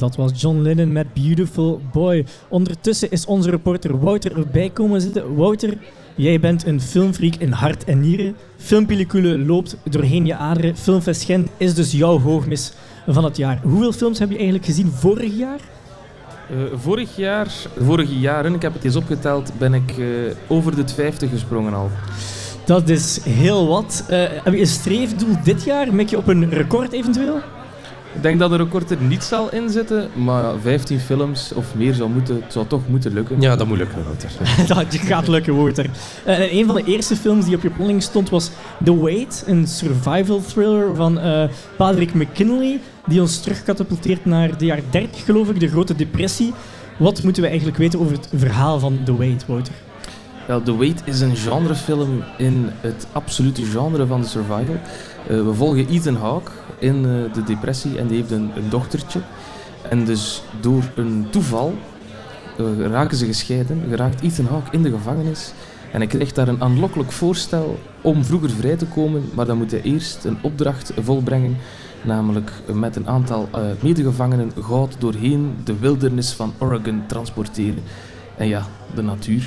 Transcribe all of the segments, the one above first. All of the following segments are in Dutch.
Dat was John Lennon met Beautiful Boy. Ondertussen is onze reporter Wouter erbij komen zitten. Wouter, jij bent een filmfreak in hart en nieren. Filmpellicule loopt doorheen je aderen. Filmfest Gent is dus jouw hoogmis van het jaar. Hoeveel films heb je eigenlijk gezien vorig jaar? Vorige jaren, ik heb het eens opgeteld, ben ik over de 50 gesprongen al. Dat is heel wat. Heb je een streefdoel dit jaar? Mik je op een record eventueel? Ik denk dat een record er niet zal in zitten, maar 15 films of meer zou toch moeten lukken. Ja, dat moet lukken, Wouter. Dat gaat lukken, Wouter. Een van de eerste films die op je planning stond was The Wait, een survival thriller van Patrick McKinley, die ons terugkatapulteert naar de jaren 30, geloof ik, de Grote Depressie. Wat moeten we eigenlijk weten over het verhaal van The Wait, Wouter? Wel, The Wait is een genrefilm in het absolute genre van de survival. We volgen Ethan Hawke in de depressie en die heeft een dochtertje. En dus door een toeval raken ze gescheiden, geraakt Ethan Hawke in de gevangenis. En hij krijgt daar een aanlokkelijk voorstel om vroeger vrij te komen, maar dan moet hij eerst een opdracht volbrengen, namelijk met een aantal medegevangenen goud doorheen de wildernis van Oregon transporteren. En ja, de natuur.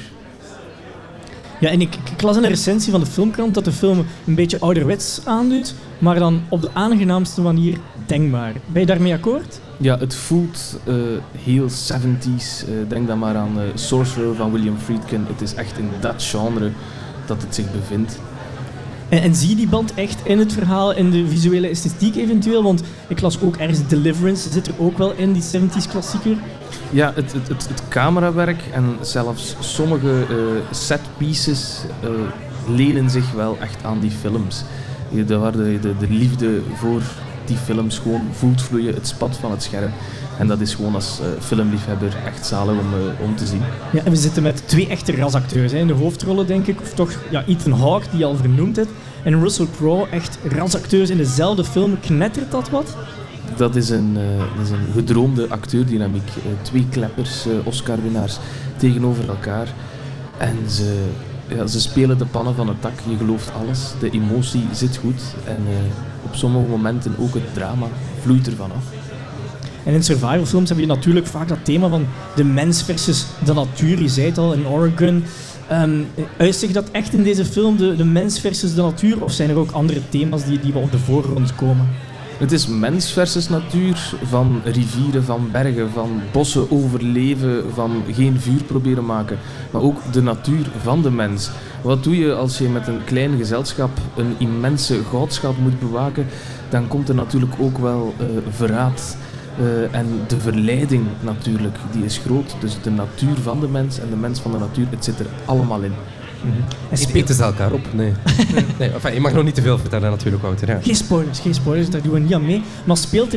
Ja, en ik las in een recensie van de Filmkrant dat de film een beetje ouderwets aandoet, maar dan op de aangenaamste manier denkbaar. Ben je daarmee akkoord? Ja, het voelt heel 70s. Denk dan maar aan Sorcerer van William Friedkin. Het is echt in dat genre dat het zich bevindt. En zie je die band echt in het verhaal, in de visuele esthetiek eventueel? Want ik las ook ergens Deliverance, zit er ook wel in, die 70s klassieker. Ja, het camerawerk en zelfs sommige setpieces lenen zich wel echt aan die films. Waar de liefde voor die films gewoon voelt vloeien, het spat van het scherm. En dat is gewoon als filmliefhebber echt zalig om te zien. Ja, en we zitten met twee echte rasacteurs in de hoofdrollen, denk ik. Of toch ja, Ethan Hawke, die je al vernoemd hebt. En Russell Crowe, echt rasacteurs in dezelfde film. Knettert dat wat? Dat is een gedroomde acteurdynamiek. Twee kleppers, Oscar-winnaars, tegenover elkaar. En ze spelen de pannen van het dak. Je gelooft alles. De emotie zit goed. En op sommige momenten ook het drama vloeit ervan af. En in survivalfilms heb je natuurlijk vaak dat thema van de mens versus de natuur. Je zei het al, in Oregon. Uit zich dat echt in deze film, de mens versus de natuur? Of zijn er ook andere thema's die wel op de voorgrond komen? Het is mens versus natuur, van rivieren, van bergen, van bossen overleven, van geen vuur proberen maken. Maar ook de natuur van de mens. Wat doe je als je met een klein gezelschap een immense goudschat moet bewaken? Dan komt er natuurlijk ook wel verraad. En de verleiding natuurlijk, die is groot. Dus de natuur van de mens en de mens van de natuur, het zit er allemaal in. Mm-hmm. Eten ze elkaar op? Nee. Nee, enfin, je mag nog niet te veel vertellen natuurlijk, Wouter. Ja. Geen spoilers, daar doen we niet aan mee. Maar speelt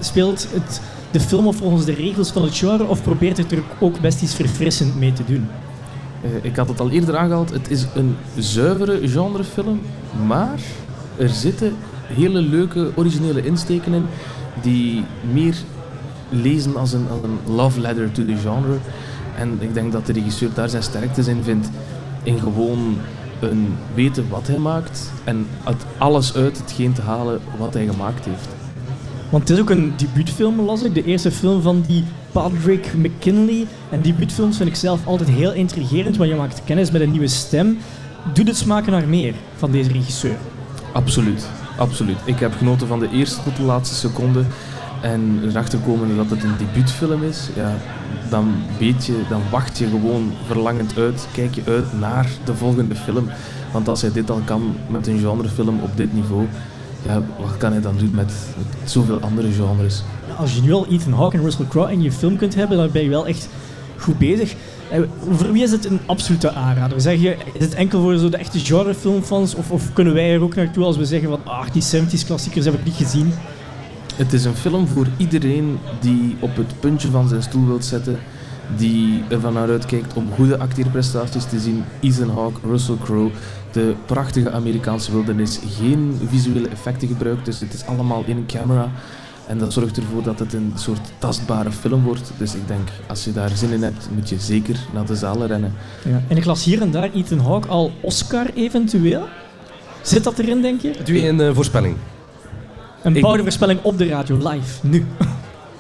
de film volgens de regels van het genre of probeert het er ook best iets verfrissend mee te doen? Ik had het al eerder aangehaald, het is een zuivere genrefilm, maar er zitten hele leuke originele insteken in die meer lezen als een love letter to the genre. En ik denk dat de regisseur daar zijn sterktes in vindt, in gewoon weten wat hij maakt en alles uit hetgeen te halen wat hij gemaakt heeft. Want het is ook een debuutfilm, las ik. De eerste film van die Patrick McKinley. En debuutfilms vind ik zelf altijd heel intrigerend, want je maakt kennis met een nieuwe stem. Doet het smaken naar meer van deze regisseur? Absoluut, absoluut. Ik heb genoten van de eerste tot de laatste seconde. En erachter komen dat het een debuutfilm is, ja, dan wacht je gewoon verlangend uit, kijk je uit naar de volgende film. Want als hij dit al kan met een genrefilm op dit niveau, ja, wat kan hij dan doen met zoveel andere genres? Als je nu al Ethan Hawke en Russell Crowe in je film kunt hebben, dan ben je wel echt goed bezig. Voor wie is het een absolute aanrader? Zeg je, is het enkel voor zo de echte genrefilmfans of kunnen wij er ook naartoe als we zeggen van die 70s klassiekers heb ik niet gezien? Het is een film voor iedereen die op het puntje van zijn stoel wilt zetten, die ervan naar uitkijkt om goede acteerprestaties te zien. Ethan Hawke, Russell Crowe, de prachtige Amerikaanse wildernis, geen visuele effecten gebruikt, dus het is allemaal in camera. En dat zorgt ervoor dat het een soort tastbare film wordt. Dus ik denk, als je daar zin in hebt, moet je zeker naar de zalen rennen. Ja. En ik las hier en daar Ethan Hawke al Oscar eventueel. Zit dat erin, denk je? Doe je een voorspelling? Een bouwde voorspelling op de radio, live, nu.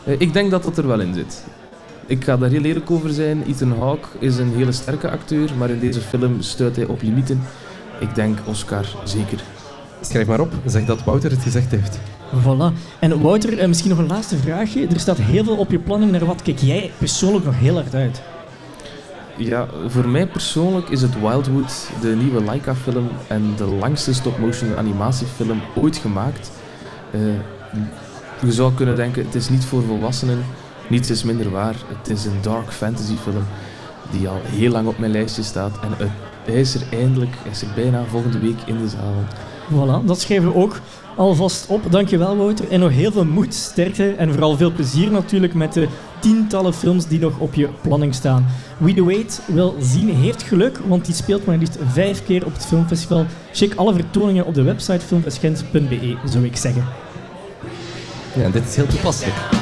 Ik denk dat dat er wel in zit. Ik ga daar heel eerlijk over zijn. Ethan Hawke is een hele sterke acteur, maar in deze film stuit hij op limieten. Ik denk Oscar zeker. Schrijf maar op, zeg dat Wouter het gezegd heeft. Voilà. En Wouter, misschien nog een laatste vraagje. Er staat heel veel op je planning. Naar wat kijk jij persoonlijk nog heel hard uit? Ja, voor mij persoonlijk is het Wildwood de nieuwe Laika-film en de langste stop-motion animatiefilm ooit gemaakt. Je zou kunnen denken, het is niet voor volwassenen. Niets is minder waar. Het is een dark fantasy film die al heel lang op mijn lijstje staat. En hij is er eindelijk, hij is er bijna volgende week in de zaal. Voilà, dat schrijven we ook alvast op. Dankjewel Wouter. En nog heel veel moed, sterkte en vooral veel plezier natuurlijk met de tientallen films die nog op je planning staan. We The Wait wil zien heeft geluk, want die speelt maar liefst 5 keer op het filmfestival. Check alle vertoningen op de website filmfestgent.be, zou ik zeggen. Ja, dit is heel toepasselijk.